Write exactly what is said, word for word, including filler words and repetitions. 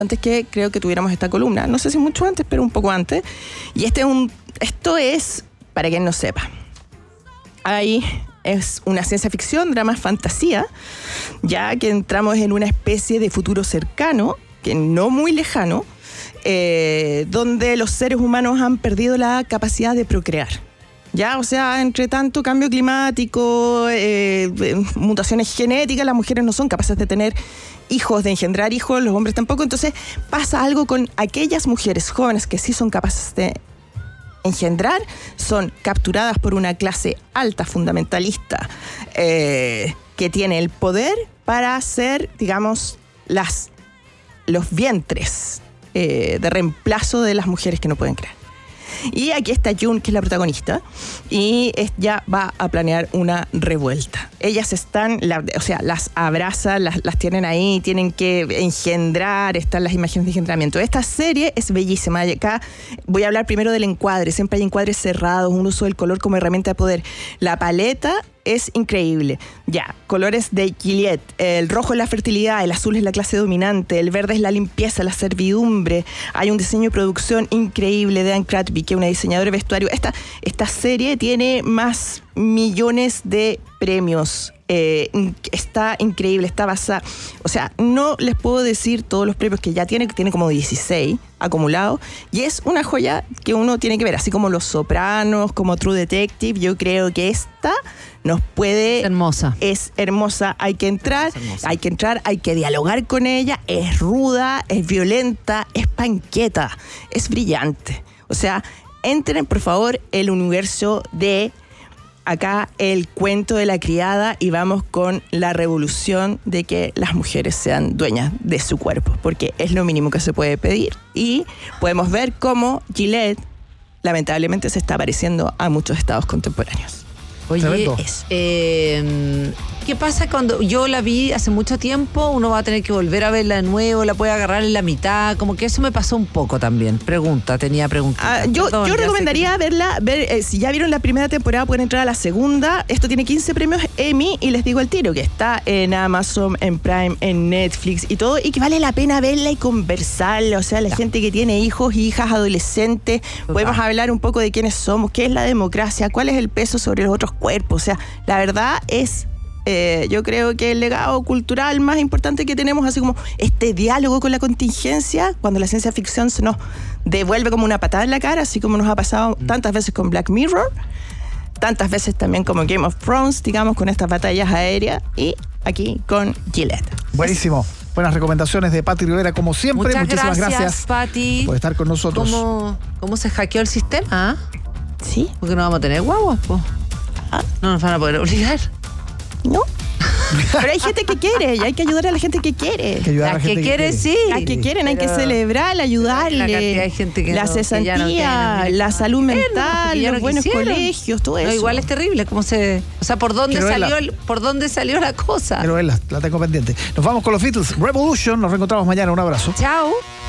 antes que creo que tuviéramos esta columna. No sé si mucho antes, pero un poco antes. Y este es un, esto es, para quien no sepa, ahí es una ciencia ficción, drama, fantasía, ya que entramos en una especie de futuro cercano, que no muy lejano, eh, donde los seres humanos han perdido la capacidad de procrear. Ya, o sea, entre tanto cambio climático, eh, mutaciones genéticas, las mujeres no son capaces de tener hijos, de engendrar hijos, los hombres tampoco. Entonces pasa algo con aquellas mujeres jóvenes que sí son capaces de engendrar, son capturadas por una clase alta fundamentalista eh, que tiene el poder para ser, digamos, las, los vientres eh, de reemplazo de las mujeres que no pueden crear. Y aquí está June, que es la protagonista, y ella va a planear una revuelta. Ellas están, la, o sea, las abraza, las, las tienen ahí, tienen que engendrar, están las imágenes de engendramiento. Esta serie es bellísima. Y acá voy a hablar primero del encuadre. Siempre hay encuadres cerrados, un uso del color como herramienta de poder. La paleta es increíble. Ya, colores de Gillette. El rojo es la fertilidad, el azul es la clase dominante, el verde es la limpieza, la servidumbre. Hay un diseño y producción increíble de Anne Cratby, que es una diseñadora de vestuario. Esta, esta serie tiene más millones de premios. Eh, está increíble, está basada. O sea, no les puedo decir todos los premios que ya tiene, que tiene como dieciséis acumulados. Y es una joya que uno tiene que ver, así como Los Sopranos, como True Detective. Yo creo que esta nos puede... Es hermosa. Es hermosa. Hay que entrar, hay que entrar, hay que dialogar con ella. Es ruda, es violenta, es panqueta, es brillante. O sea, entren, por favor, el universo de... Acá el cuento de la criada, y vamos con la revolución de que las mujeres sean dueñas de su cuerpo, porque es lo mínimo que se puede pedir. Y podemos ver cómo Gillette lamentablemente se está pareciendo a muchos estados contemporáneos. Oye, eh, ¿qué pasa cuando yo la vi hace mucho tiempo? Uno va a tener que volver a verla de nuevo, la puede agarrar en la mitad, como que eso me pasó un poco también. Pregunta, tenía preguntas. Ah, yo, Perdón, yo recomendaría que... verla, ver, eh, si ya vieron la primera temporada pueden entrar a la segunda. Esto tiene quince premios Emmy y les digo al tiro que está en Amazon, en Prime, en Netflix y todo, y que vale la pena verla y conversarla. O sea, la ya. gente que tiene hijos y hijas adolescentes, Total. podemos hablar un poco de quiénes somos, qué es la democracia, cuál es el peso sobre los otros cuerpos. O sea, la verdad es, eh, yo creo que el legado cultural más importante que tenemos, así como este diálogo con la contingencia, cuando la ciencia ficción se nos devuelve como una patada en la cara, así como nos ha pasado mm. tantas veces con Black Mirror, tantas veces también como Game of Thrones, digamos, con estas batallas aéreas, y aquí con Gillette. Buenísimo. Buenas recomendaciones de Pati Rivera, como siempre. Muchas Muchísimas gracias, gracias, Pati, por estar con nosotros. ¿Cómo, cómo se hackeó el sistema? Sí. Porque no vamos a tener guaguas, po. Ah, no nos van a poder obligar. No. Pero hay gente que quiere, y hay que ayudar a la gente que quiere. Hay que ayudar la a la gente que, que quiere, quiere, sí. Las que quieren, hay que celebrar, ayudarle. La cantidad de gente que la no, cesantía, que ya no tiene, la salud mental, no, los no buenos quisieron. colegios, todo eso. No, igual es terrible, cómo se, o sea, por dónde Quiero salió verla. el, por dónde salió la cosa. Quiero verla, la tengo pendiente. Nos vamos con los Beatles. Revolution, nos reencontramos mañana. Un abrazo. Chao.